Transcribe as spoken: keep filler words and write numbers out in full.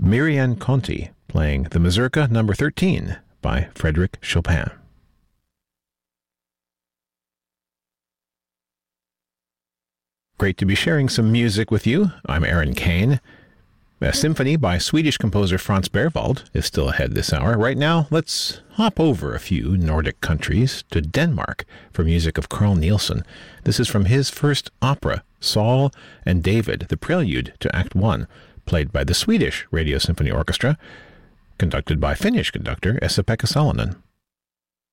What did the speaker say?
Miriam Conti playing the Mazurka number thirteen by Frédéric Chopin. Great to be sharing some music with you. I'm Aaron Kane. A symphony by Swedish composer Franz Berwald is still ahead this hour. Right now, let's hop over a few Nordic countries to Denmark for music of Carl Nielsen. This is from his first opera, Saul and David, the prelude to Act One, played by the Swedish Radio Symphony Orchestra, conducted by Finnish conductor Esa-Pekka Salonen.